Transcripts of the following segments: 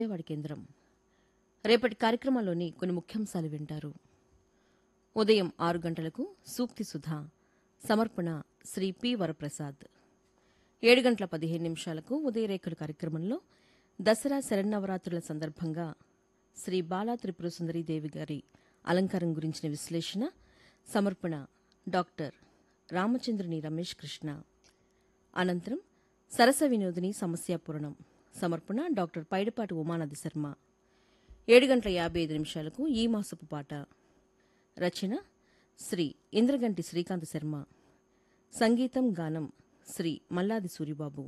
విజయవాడ కేంద్రం రేపటి కార్యక్రమంలోని కొన్ని ముఖ్యాంశాలు వింటారు. ఉదయం 6 గంటలకు సూక్తి సుధా సమర్పణ శ్రీ పి వరప్రసాద్. 7 గంటల 15 నిమిషాలకు ఉదయరేఖలు కార్యక్రమంలో దసరా శరన్నవరాత్రుల సందర్భంగా శ్రీ బాలా త్రిపుర సుందరీ దేవి గారి అలంకారం గురించిన విశ్లేషణ సమర్పణ డాక్టర్ రామచంద్రుని రమేష్ కృష్ణ. అనంతరం సరస వినోదిని సమస్యాపూరణం సమర్పణ డాక్టర్ పైడపాటి ఉమానాథి శర్మ. 7 గంటల 55 నిమిషాలకు ఈ మాసపు పాట రచన శ్రీ ఇంద్రగంటి శ్రీకాంత్ శర్మ. సంగీతం గానం శ్రీ మల్లాది సూరిబాబు.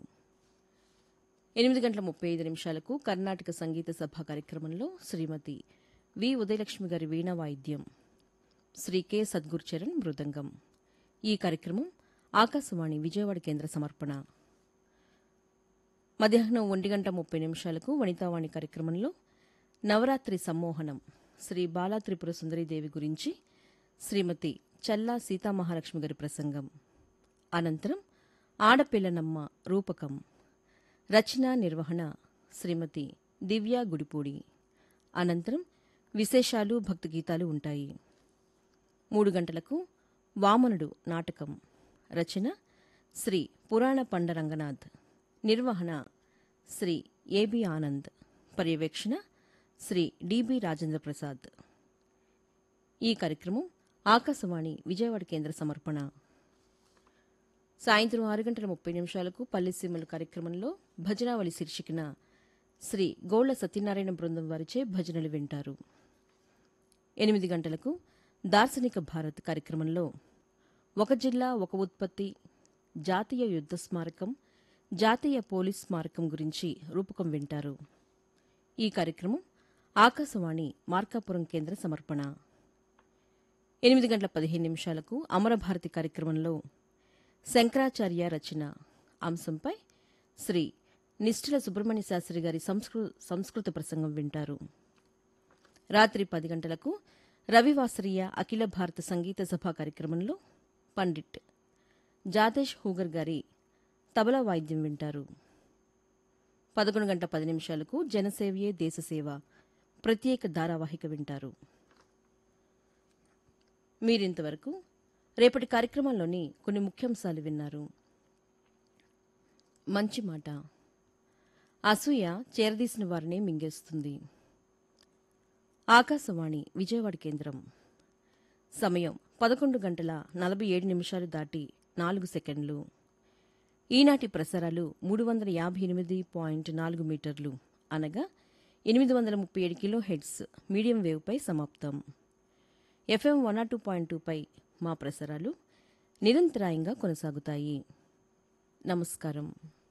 8 గంటల 35 నిమిషాలకు కర్ణాటక సంగీత సభ కార్యక్రమంలో శ్రీమతి వి ఉదయలక్ష్మి గారి వీణా వాయిద్యం, శ్రీ కె సద్గురుచరణ్ మృదంగం. ఈ కార్యక్రమం ఆకాశవాణి విజయవాడ కేంద్ర సమర్పణ. మధ్యాహ్నం 1 గంట 30 నిమిషాలకు వనితావాణి కార్యక్రమంలో నవరాత్రి సమ్మోహనం శ్రీ బాలా త్రిపుర సుందరీదేవి గురించి శ్రీమతి చల్లా సీతామహాలక్ష్మి గారి ప్రసంగం. అనంతరం ఆడపిల్లనమ్మ రూపకం రచన నిర్వహణ శ్రీమతి దివ్యా గుడిపూడి. అనంతరం విశేషాలు భక్తి గీతాలు ఉంటాయి. 3 గంటలకు వామనుడు నాటకం రచన శ్రీ పురాణ పండ రంగనాథ్, నిర్వహణ శ్రీ ఏబి ఆనంద్, పర్యవేక్షణ శ్రీ డిబి రాజేంద్ర ప్రసాద్. ఈ కార్యక్రమం ఆకాశవాణి విజయవాడ కేంద్ర సమర్పణ. సాయంత్రం 6 గంటల 30 నిమిషాలకు పల్లెసీమల కార్యక్రమంలో భజనావళి శీర్షికన శ్రీ గోళ్ల సత్యనారాయణ బృందం వారిచే భజనలు వింటారు. 8 గంటలకు దార్శనిక భారత్ కార్యక్రమంలో ఒక జిల్లా ఒక ఉత్పత్తి, జాతీయ యుద్ధ స్మారకం, జాతీయ పోలీస్ స్మారకం గురించి రూపకం వింటారు. ఈ కార్యక్రమం ఆకాశవాణి మార్కాపురం కేంద్ర సమర్పణ. 8 గంటల 15 నిమిషాలకు అమరభారతి కార్యక్రమంలో శంకరాచార్య రచన అంశంపై శ్రీ నిష్ఠల సుబ్రహ్మణ్య శాస్త్రి గారి సంస్కృత ప్రసంగం వింటారు. రాత్రి 10 గంటలకు రవివాసరీయ అఖిల భారత సంగీత సభ కార్యక్రమంలో పండిట్ జాదేష్ హూగర్ గారి తబలా వాయిద్యం వింటారు. 11 గంటల 10 నిమిషాలకు జనసేవయే దేశసేవ ప్రత్యేక ధారావాహిక వింటారు. మీరింతవరకు రేపటి కార్యక్రమంలోని కొన్ని ముఖ్యాంశాలు విన్నారు. మంచి మాట. అసూయ చేరదీసిన వారినే మింగేస్తుంది. ఆకాశవాణి విజయవాడ కేంద్రం. సమయం 11 గంటల 47 నిమిషాలు దాటి 4 సెకండ్లు. ఈనాటి ప్రసారాలు 358.4 మీటర్లు అనగా 837 కిలోహెర్ట్జ్ మీడియం వేవ్పై సమాప్తం. FM 102.2పై మా ప్రసారాలు నిరంతరాయంగా కొనసాగుతాయి. నమస్కారం.